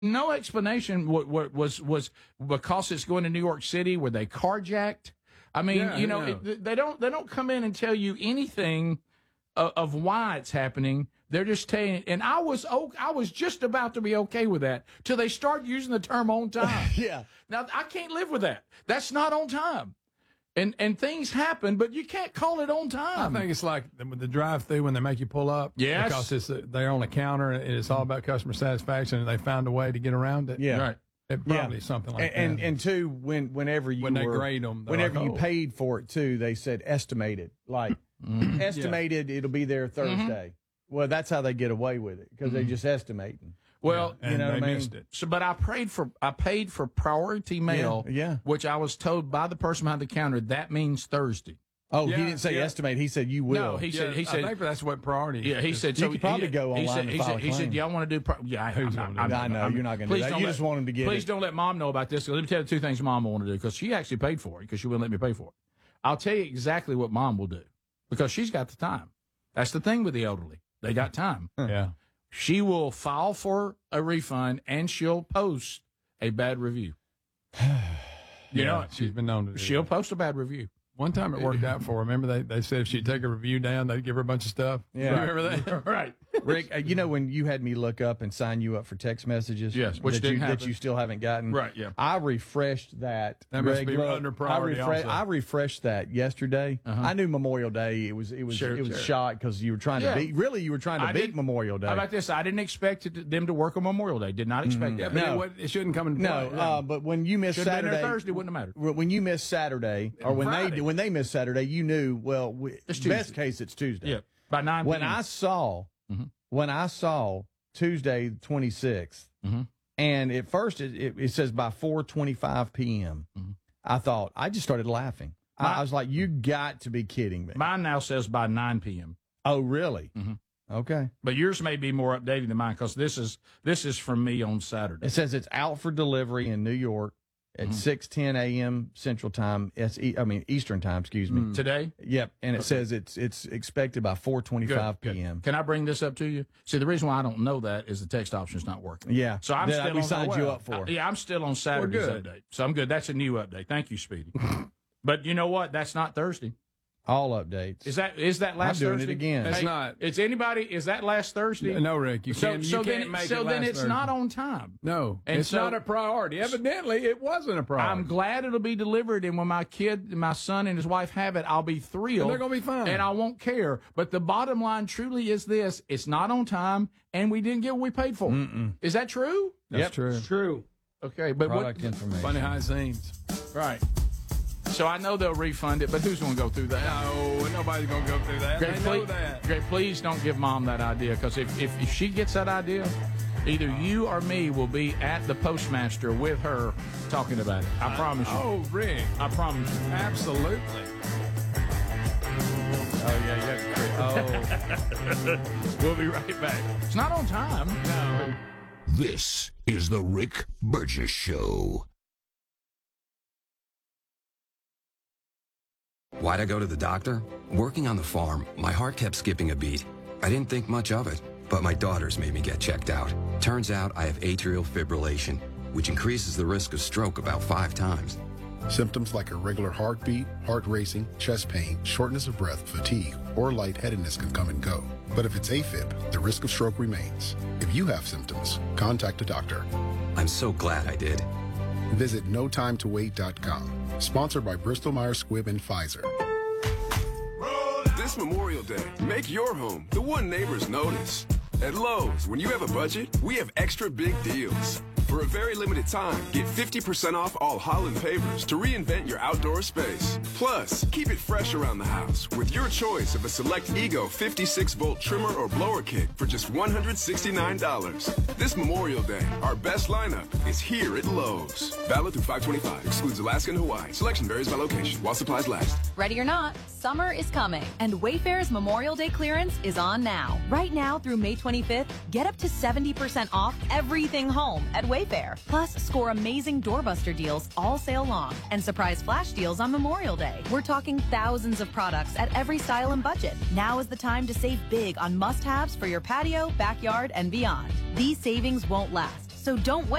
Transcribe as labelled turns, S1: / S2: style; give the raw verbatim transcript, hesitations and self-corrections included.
S1: No explanation. What, what was was because it's going to New York City? Were they carjacked? I mean,
S2: Yeah,
S1: you know,
S2: yeah.
S1: it, they don't they don't come in and tell you anything of, of why it's happening. They're just telling. And I was oh, I was just about to be okay with that till they start using the term on time.
S3: Yeah.
S1: Now I can't live with that. That's not on time. And and things happen, but you can't call it on time.
S2: I think it's like the, the drive-through when they make you pull up.
S1: Yes.
S2: Because it's uh, they're on the counter and it's all about customer satisfaction, and they found a way to get around it.
S3: Yeah.
S1: Right.
S2: It probably is something like
S3: and,
S2: that.
S3: And and two, when whenever you
S2: When they
S3: were,
S2: grade 'em, they're
S3: whenever
S2: like,
S3: you
S2: oh.
S3: paid for it too, they said estimated, like estimated it'll be there Thursday. Well, that's how they get away with it because they just estimating.
S1: Well,
S2: and
S3: you know
S2: they
S3: what I mean?
S2: missed it.
S1: So, but I prayed for I paid for priority mail,
S3: Yeah, yeah.
S1: which I was told by the person behind the counter that means Thursday.
S3: Oh,
S2: Yeah,
S3: he didn't say
S2: yeah.
S3: estimate. He said you will.
S1: No, he said he
S2: I
S1: said
S2: think that's what priority
S1: yeah. He
S2: is.
S1: said
S3: You
S1: so
S3: could probably
S1: he,
S3: go
S1: he
S3: online
S1: said,
S3: and
S1: he
S3: file
S1: said,
S3: a
S1: he said
S3: claim.
S1: y'all want to do pro- yeah. I,
S2: Who's
S1: I'm,
S2: gonna
S1: I'm,
S2: do
S3: that? I know,
S1: I'm-
S3: you're not gonna do
S1: please
S3: that.
S1: don't
S3: You
S1: let-
S3: just want him to get
S1: Please
S3: it.
S1: don't let mom know about this. Let me tell you two things mom will want to do because she actually paid for it because she wouldn't let me pay for it. I'll tell you exactly what mom will do because she's got the time. That's the thing with the elderly. They got time.
S2: Yeah.
S1: She will file for a refund and she'll post a bad review. You
S2: yeah,
S1: know,
S2: she's been known to do
S1: she'll
S2: that.
S1: post a bad review.
S2: One time it worked out for her. Remember they, they said if she'd take a review down, they'd give her a bunch of stuff.
S3: Yeah.
S2: Remember that?
S1: Right.
S3: Rick, uh, you know when you had me look up and sign you up for text messages?
S1: Yes, which
S3: that
S1: didn't
S3: you, that
S1: happen.
S3: you still haven't gotten.
S1: Right, yeah.
S3: I refreshed that.
S2: That must be
S3: Greg,
S2: under priority
S3: I, refre-
S2: also.
S3: I refreshed that yesterday.
S1: Uh-huh.
S3: I knew Memorial Day. It was it was
S1: Sure,
S3: it was
S1: sure.
S3: a shot because you were trying
S1: Yeah.
S3: to beat. Really, you were trying to
S1: I
S3: beat
S1: did-
S3: Memorial Day.
S1: How about this? I didn't expect it, them to work on Memorial Day. Did not expect that.
S2: But
S3: No.
S2: it, wa- it shouldn't come into
S3: no,
S2: play.
S3: uh, but when you missed
S1: Should have been
S3: Saturday,
S1: there Thursday. Wouldn't have mattered.
S3: when you missed Saturday, or when
S1: Friday.
S3: they when they missed Saturday, you knew. Well, we,
S1: It's
S3: best
S1: Tuesday.
S3: case it's Tuesday.
S1: Yeah. By nine
S3: When
S1: p m
S3: I saw
S1: Mhm.
S3: when I saw Tuesday the twenty-sixth,
S1: Mhm.
S3: and at first it, it, it says by four twenty-five p.m.
S1: Mhm.
S3: I thought I just started laughing. I,
S1: My-
S3: I was like, "You got to be kidding me!"
S1: Mine now says by nine p m
S3: oh, really?
S1: Mhm.
S3: Okay.
S1: But yours may be more updated than mine because this is this is from me on Saturday.
S3: It says it's out for delivery in New York at
S1: Mhm.
S3: six ten a.m. Central Time. S E, I mean Eastern Time. Excuse me.
S1: Today?
S3: Yep, and it says it's it's expected by four twenty-five
S1: Good, good.
S3: p.m.
S1: Can I bring this up to you? See, the reason why I don't know that is the text option is not working.
S3: Yeah.
S1: So I'm
S3: That
S1: still
S3: we
S1: on
S3: signed
S1: oh,
S3: you
S1: well,
S3: up for.
S1: I- yeah, I'm still on Saturday's
S2: good.
S1: update. So I'm good. That's a new update. Thank you, Speedy. But you know what? That's not Thursday.
S3: All updates.
S1: Is that is that last
S3: I'm doing it
S1: Thursday?
S3: again.
S2: It's
S1: Hey,
S2: not.
S1: Is anybody? Is that last Thursday?
S2: No, Rick, you
S1: So
S2: can't.
S1: so
S2: you
S1: then
S2: can't make
S1: so
S2: it
S1: then
S2: last
S1: it's
S2: Thursday.
S1: not on time.
S2: No,
S1: And
S2: it's
S1: so-
S2: not a priority. Evidently, it wasn't a priority.
S1: I'm glad it'll be delivered, and when my kid, my son, and his wife have it, I'll be thrilled.
S2: And they're gonna be fine.
S1: and I won't care. But the bottom line truly is this: it's not on time, and we didn't get what we paid for.
S3: Mm-mm.
S1: Is that true?
S2: That's
S3: Yep.
S2: true.
S1: True. Okay, but
S3: Product
S1: what?
S3: information.
S2: Funny behind the scenes.
S1: Right. So I know they'll refund it, but who's going to go through that?
S2: No, nobody's gonna go through that.
S1: Great,
S2: They know
S1: please,
S2: that.
S1: Great, please don't give mom that idea because if, if, if she gets that idea, either you or me will be at the postmaster with her talking about it. I promise you.
S2: Oh, Rick,
S1: I promise you.
S2: absolutely.
S3: Oh yeah, yeah. Oh,
S1: We'll be right back. It's not on time.
S2: No.
S4: This is the Rick Burgess Show.
S5: Why'd I go to the doctor? Working on the farm, my heart kept skipping a beat. I didn't think much of it, but my daughters made me get checked out. Turns out I have atrial fibrillation, which increases the risk of stroke about five times.
S6: Symptoms like irregular heartbeat, heart racing, chest pain, shortness of breath, fatigue, or lightheadedness can come and go. But if it's AFib, the risk of stroke remains. If you have symptoms, contact a doctor.
S5: I'm so glad I did.
S6: Visit no time to wait dot com. Sponsored by Bristol Myers Squibb and Pfizer.
S7: This Memorial Day, make your home the one neighbors notice. At Lowe's, when you have a budget, we have extra big deals. For a very limited time, get fifty percent off all Holland pavers to reinvent your outdoor space. Plus, keep it fresh around the house with your choice of a select Ego fifty-six volt trimmer or blower kit for just one hundred sixty-nine dollars. This Memorial Day, our best lineup is here at Lowe's. Valid through five twenty-five. Excludes Alaska and Hawaii. Selection varies by location while supplies last.
S8: Ready or not, summer is coming, and Wayfair's Memorial Day clearance is on now. Right now through May twenty-fifth, get up to seventy percent off everything home at Wayfair. Plus, score amazing doorbuster deals all sale long and surprise flash deals on Memorial Day. We're talking thousands of products at every style and budget. Now is the time to save big on must-haves for your patio, backyard, and beyond. These savings won't last. So don't wait.